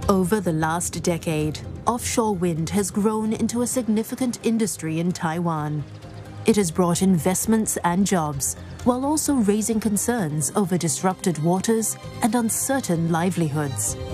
Over the last decade, offshore wind has grown into a significant industry in Taiwan. It has brought investments and jobs, while also raising concerns over disrupted waters and uncertain livelihoods.